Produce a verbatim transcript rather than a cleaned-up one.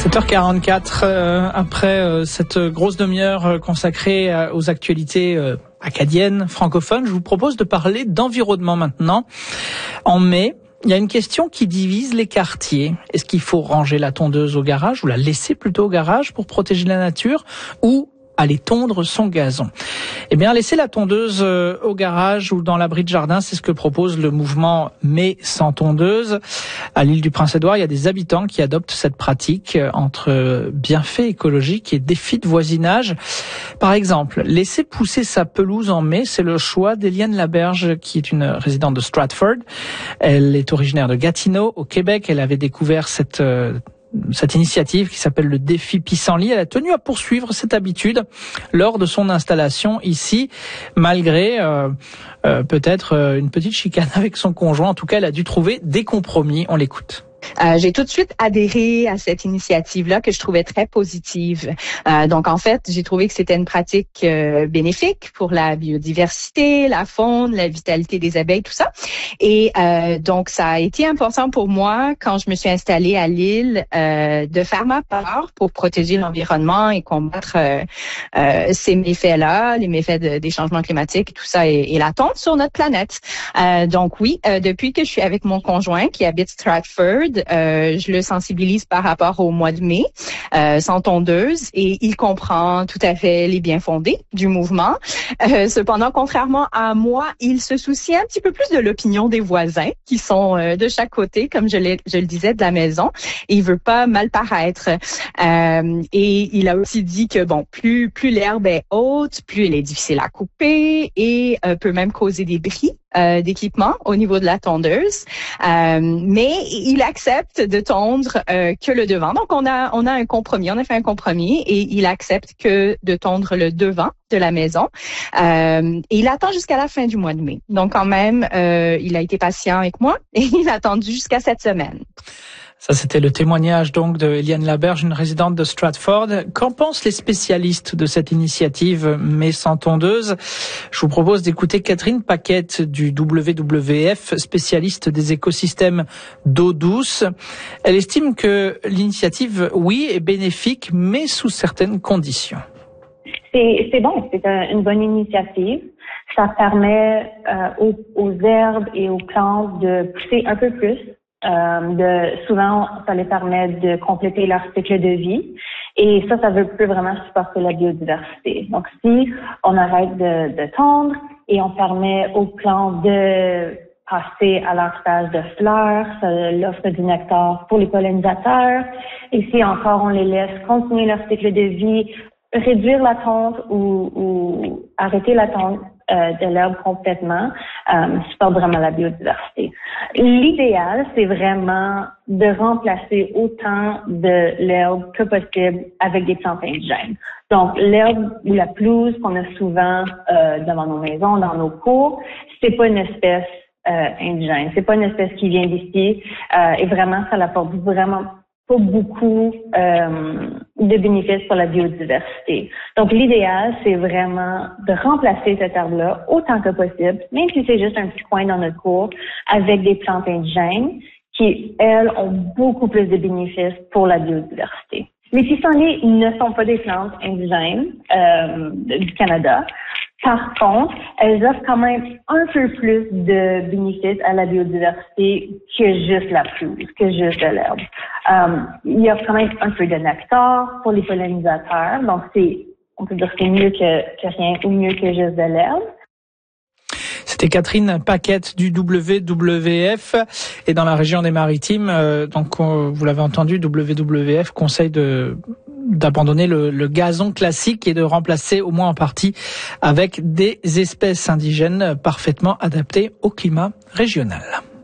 sept heures quarante-quatre, euh, après euh, cette grosse demi-heure euh, consacrée euh, aux actualités euh, acadiennes, francophones, je vous propose de parler d'environnement maintenant. En mai, il y a une question qui divise les quartiers. Est-ce qu'il faut ranger la tondeuse au garage ou la laisser plutôt au garage pour protéger la nature, ou aller tondre son gazon? Eh bien, laisser la tondeuse euh, au garage ou dans l'abri de jardin, c'est ce que propose le mouvement Mai sans tondeuse. À l'île du Prince-Édouard, il y a des habitants qui adoptent cette pratique euh, entre bienfaits écologiques et défis de voisinage. Par exemple, laisser pousser sa pelouse en mai, c'est le choix d'Éliane Laberge, qui est une résidente de Stratford. Elle est originaire de Gatineau, au Québec. Elle avait découvert cette euh, cette initiative qui s'appelle le défi Pissenlit. Elle a tenu à poursuivre cette habitude lors de son installation ici, malgré euh, euh, peut-être euh, une petite chicane avec son conjoint. En tout cas, elle a dû trouver des compromis. On l'écoute. Euh, j'ai tout de suite adhéré à cette initiative-là que je trouvais très positive. Euh, donc, en fait, j'ai trouvé que c'était une pratique euh, bénéfique pour la biodiversité, la faune, la vitalité des abeilles, tout ça. Et euh, donc, ça a été important pour moi, quand je me suis installée à l'île, euh, de faire ma part pour protéger l'environnement et combattre euh, euh, ces méfaits-là, les méfaits de, des changements climatiques, tout ça, et, et la tonte sur notre planète. Euh, donc, oui, euh, depuis que je suis avec mon conjoint qui habite Stratford, Euh, je le sensibilise par rapport au mois de mai, euh, sans tondeuse, et il comprend tout à fait les biens fondés du mouvement. Euh, cependant, contrairement à moi, il se soucie un petit peu plus de l'opinion des voisins qui sont euh, de chaque côté, comme je, l'ai, je le disais, de la maison, et il veut pas mal paraître. Euh, et il a aussi dit que bon, plus plus l'herbe est haute, plus elle est difficile à couper et euh, peut même causer des bris Euh, d'équipement au niveau de la tondeuse, euh, mais il accepte de tondre euh, que le devant. Donc on a on a un compromis, on a fait un compromis, et il accepte que de tondre le devant de la maison. Euh, et il attend jusqu'à la fin du mois de mai. Donc quand même, euh, il a été patient avec moi et il a attendu jusqu'à cette semaine. Ça, c'était le témoignage donc de Éliane Laberge, une résidente de Stratford. Qu'en pensent les spécialistes de cette initiative Mai sans tondeuse? Je vous propose d'écouter Catherine Paquette du W W F, spécialiste des écosystèmes d'eau douce. Elle estime que l'initiative, oui, est bénéfique, mais sous certaines conditions. C'est, c'est bon, c'est un, une bonne initiative. Ça permet euh, aux, aux herbes et aux plantes de pousser un peu plus. Euh, de, souvent, ça les permet de compléter leur cycle de vie, et ça, ça veut peut vraiment supporter la biodiversité. Donc, si on arrête de, de tondre et on permet aux plantes de passer à leur stage de fleurs, ça l'offre du nectar pour les pollinisateurs, et si encore on les laisse continuer leur cycle de vie, réduire la tonte ou, ou arrêter la tonte Euh, de l'herbe complètement, euh, supporte vraiment la biodiversité. L'idéal, c'est vraiment de remplacer autant de l'herbe que possible avec des plantes indigènes. Donc, l'herbe ou la pelouse qu'on a souvent euh, devant nos maisons, dans nos cours, c'est pas une espèce euh, indigène, c'est pas une espèce qui vient d'ici, euh, et vraiment, ça apporte vraiment pas beaucoup euh, de bénéfices pour la biodiversité. Donc, l'idéal, c'est vraiment de remplacer cette herbe-là autant que possible, même si c'est juste un petit coin dans notre cour, avec des plantes indigènes qui, elles, ont beaucoup plus de bénéfices pour la biodiversité. Les pissenlits ne sont pas des plantes indigènes euh, du Canada. Par contre, elles offrent quand même un peu plus de bénéfices à la biodiversité que juste la pelouse, que juste de l'herbe. Euh, il y a quand même un peu de nectar pour les pollinisateurs, donc c'est, on peut dire que c'est mieux que, que rien ou mieux que juste de l'herbe. C'était Catherine Paquette du W W F, et dans la région des Maritimes, euh, donc on, vous l'avez entendu, W W F conseille de d'abandonner le, le gazon classique et de remplacer au moins en partie avec des espèces indigènes parfaitement adaptées au climat régional.